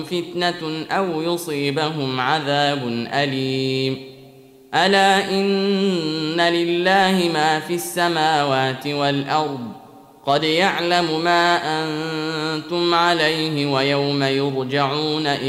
فتنة أو يصيبهم عذاب أليم ألا إن لله ما في السماوات والأرض قد يعلم ما أنتم عليه ويوم يرجعون